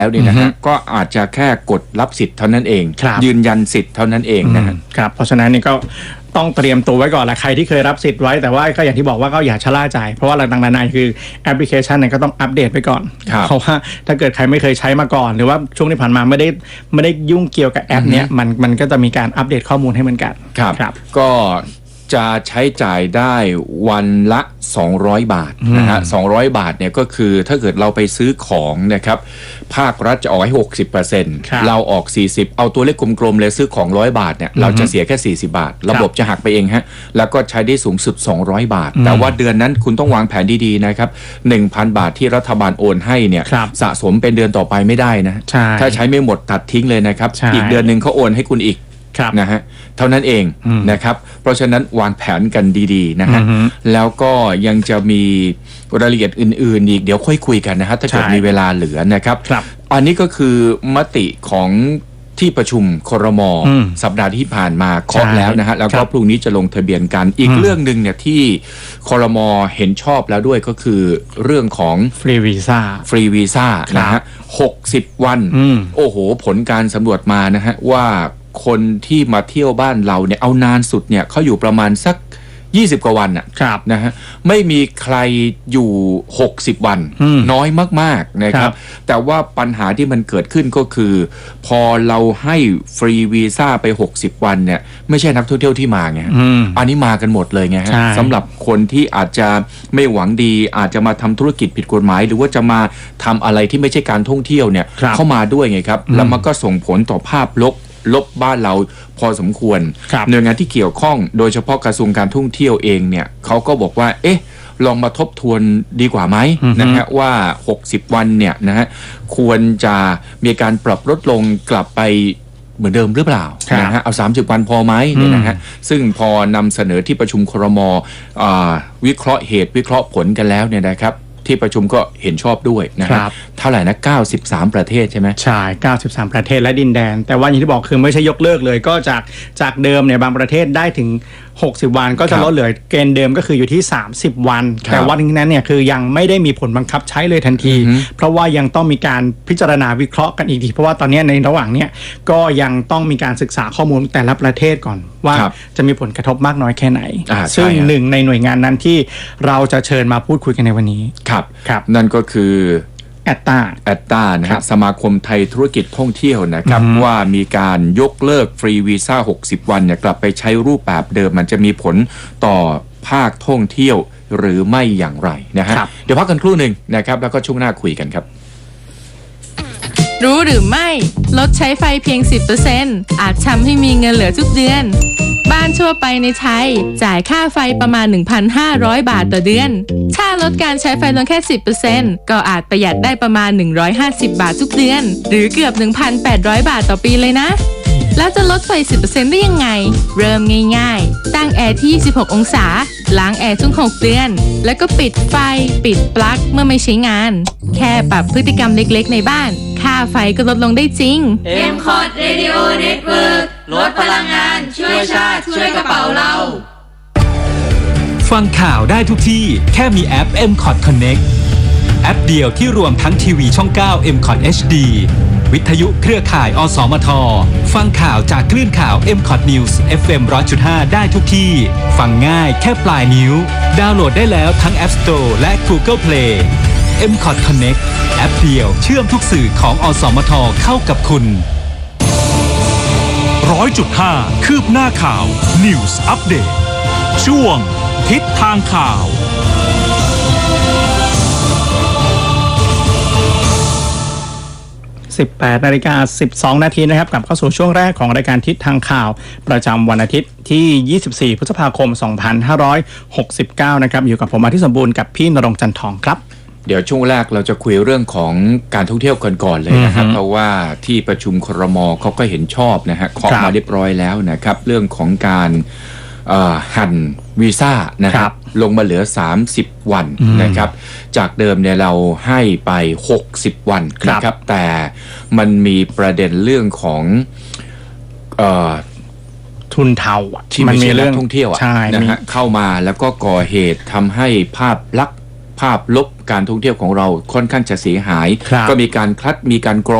แล้วเนี่ยนะฮะก็อาจจะแค่กดรับสิทธิ์เท่านั้นเองยืนยันสิทธิ์เท่านั้นเองนะฮะครับเพราะฉะนั้นนี่ก็ต้องเตรียมตัวไว้ก่อนแหละใครที่เคยรับสิทธิ์ไว้แต่ว่าก็อย่างที่บอกว่าก็อย่าชะล่าใจเพราะว่าหลังๆนานๆคือแอปพลิเคชันเนี่ยก็ต้องอัปเดตไปก่อนเพราะว่าถ้าเกิดใครไม่เคยใช้มาก่อนหรือว่าช่วงที่ผ่านมาไม่ได้ยุ่งเกี่ยวกับแอปเนี้ยมันก็จะมีการอัปเดตข้อมูลให้เหมือนกันครับก็จะใช้จ่ายได้วันละ200 บาทนะฮะ200 บาทเนี่ยก็คือถ้าเกิดเราไปซื้อของนะครับภาครัฐจะออกให้ 60% เราออก40เอาตัวเลขกลมๆเลยซื้อของ100 บาทเนี่ยเราจะเสียแค่40 บาทระบบจะหักไปเองฮะแล้วก็ใช้ได้สูงสุด200 บาทแต่ว่าเดือนนั้นคุณต้องวางแผนดีๆนะครับ 1,000 บาทที่รัฐบาลโอนให้เนี่ยสะสมเป็นเดือนต่อไปไม่ได้นะถ้าใช้ไม่หมดตัดทิ้งเลยนะครับอีกเดือนนึงเขาโอนให้คุณอีกนะฮะเท่านั้นเองนะครับเพราะฉะนั้นวางแผนกันดีๆนะฮะแล้วก็ยังจะมีรายละเอียดอื่นๆอีกเดี๋ยวค่อยคุยกันนะฮะถ้าเกิดมีเวลาเหลือนะครับอันนี้ก็คือมติของที่ประชุมครม.สัปดาห์ที่ผ่านมาเคาะแล้วนะฮะแล้วก็พรุ่งนี้จะลงทะเบียนกันอีกเรื่องหนึ่งเนี่ยที่ครม.เห็นชอบแล้วด้วยก็คือเรื่องของฟรีวีซ่านะฮะ60 วันโอ้โหผลการสำรวจมานะฮะว่าคนที่มาเที่ยวบ้านเราเนี่ยเอานานสุดเนี่ยเขาอยู่ประมาณสัก20 กว่าวันนะฮะไม่มีใครอยู่60 วันน้อยมากๆนะครับแต่ว่าปัญหาที่มันเกิดขึ้นก็คือพอเราให้ฟรีวีซ่าไป60 วันเนี่ยไม่ใช่นักท่องเที่ยวที่มาไงอันนี้มากันหมดเลยไงฮะสำหรับคนที่อาจจะไม่หวังดีอาจจะมาทำธุรกิจผิดกฎหมายหรือว่าจะมาทำอะไรที่ไม่ใช่การท่องเที่ยวเนี่ยเข้ามาด้วยไงครับแล้วมันก็ส่งผลต่อภาพลบบ้านเราพอสมควรหน่วยงานที่เกี่ยวข้องโดยเฉพาะกระทรวงการท่องเที่ยวเองเนี่ยเขาก็บอกว่าลองมาทบทวนดีกว่าไหมนะฮะว่า60 วันเนี่ยนะฮะควรจะมีการปรับลดลงกลับไปเหมือนเดิมหรือเปล่านะฮะเอา30 วันพอไหมเนี่ยนะฮะซึ่งพอนำเสนอที่ประชุมครม.วิเคราะห์เหตุวิเคราะห์ผลกันแล้วเนี่ยนะครับที่ประชุมก็เห็นชอบด้วยนะครับเท่าไหร่นะ93 ประเทศใช่ไหมใช่93 ประเทศและดินแดนแต่ว่าอย่างที่บอกคือไม่ใช่ยกเลิกเลยก็จากเดิมเนี่ยบางประเทศได้ถึง60 วันก็จะลดเหลือเกณฑ์เดิมก็คืออยู่ที่30 วันแต่ว่าที่นั้นเนี่ยคือยังไม่ได้มีผลบังคับใช้เลยทันทีเพราะว่ายังต้องมีการพิจารณาวิเคราะห์กันอีกทีเพราะว่าตอนนี้ในระหว่างเนี้ยก็ยังต้องมีการศึกษาข้อมูลแต่ละประเทศก่อนว่าจะมีผลกระทบมากน้อยแค่ไหนซึ่งหนึ่งในหน่วยงานนั้นที่เราจะเชิญมาพูดคุยกันในวันนี้ครับนั่นก็คือแอตตานะฮะสมาคมไทยธุรกิจท่องเที่ยวนะครับว่ามีการยกเลิกฟรีวีซ่า60 วันเนี่ยกลับไปใช้รูปแบบเดิมมันจะมีผลต่อภาคท่องเที่ยวหรือไม่อย่างไรนะฮะเดี๋ยวพักกันครู่หนึ่งนะครับแล้วก็ช่วงหน้าคุยกันครับรู้หรือไม่ลดใช้ไฟเพียง 10% อาจทำให้มีเงินเหลือทุกเดือนบ้านทั่วไปในไทยจ่ายค่าไฟประมาณ 1,500 บาทต่อเดือนถ้าลดการใช้ไฟลงแค่ 10% ก็อาจประหยัดได้ประมาณ150 บาททุกเดือนหรือเกือบ 1,800 บาทต่อปีเลยนะแล้วจะลดไฟ 10% ได้ยังไงเริ่มง่ายๆตั้งแอร์ที่26 องศาล้างแอร์ทุก6 เดือนแล้วก็ปิดไฟปิดปลั๊กเมื่อไม่ใช้งานแค่ปรับพฤติกรรมเล็กๆในบ้านค่าไฟก็ลดลงได้จริง M-Cot Radio Network ลดพลังงานช่วยชาติช่วยกระเป๋าเราฟังข่าวได้ทุกที่แค่มีแอป M-Cot Connect แอปเดียวที่รวมทั้งทีวีช่อง 9 M-Cot HD วิทยุเครือข่ายอสมทฟังข่าวจากคลื่นข่าว M-Cot News FM 100.5 ได้ทุกที่ฟังง่ายแค่ปลายนิ้วดาวน์โหลดได้แล้วทั้ง App Store และ Google Play M-Cot Connect แอปเดียวเชื่อมทุกสื่อของอสมทเข้ากับคุณ 100.5 คืบหน้าข่าว News Update ช่วงทิศทางข่าว 18 นาฬิกา 12 นาทีนะครับกลับเข้าสู่ช่วงแรกของรายการทิศทางข่าวประจำวันอาทิตย์ที่ 24 พฤษภาคม 2569 นะครับอยู่กับผมอาทิตย์สมบูรณ์กับพี่ณรงค์จันทองครับเดี๋ยวช่วงแรกเราจะคุยเรื่องของการท่องเที่ยวก่อนเลยนะครับเพราะว่าที่ประชุมครม.เขาก็เห็นชอบนะฮะเคาะมาเรียบร้อยแล้วนะครับเรื่องของการหั่นวีซ่านะครับลงมาเหลือ30 วันนะครับจากเดิมเนี่ยเราให้ไป60 วันนะครับแต่มันมีประเด็นเรื่องของทุนเทาที่มันมีเรื่องท่องเที่ยวนะฮะเข้ามาแล้วก็ก่อเหตุทำให้ภาพลักษณ์ภาพลบการท่องเที่ยวของเราค่อนข้างจะเสียหายครับก็มีการคัดมีการกรอง